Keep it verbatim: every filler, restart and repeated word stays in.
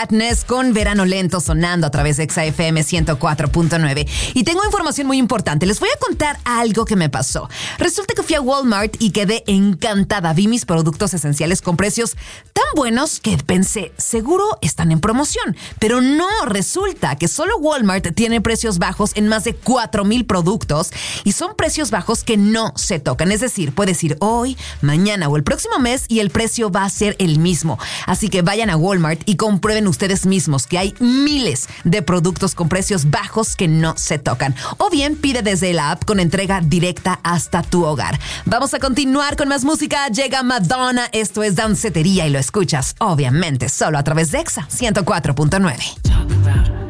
Sadness con Verano Lento sonando a través de Exa F M ciento cuatro punto nueve. Y tengo información muy importante. Les voy a contar algo que me pasó. Resulta que fui a Walmart y quedé encantada. Vi mis productos esenciales con precios tan buenos que pensé, seguro están en promoción. Pero no, resulta que solo Walmart tiene precios bajos en más de cuatro mil productos y son precios bajos que no se tocan. Es decir, puedes ir hoy, mañana o el próximo mes y el precio va a ser el mismo. Así que vayan a Walmart y comprueben ustedes mismos que hay miles de productos con precios bajos que no se tocan. O bien pide desde la app con entrega directa hasta tu hogar. Vamos a continuar con más música. Llega Madonna. Esto es Dancetería y lo escuchas, obviamente, solo a través de Exa ciento cuatro punto nueve.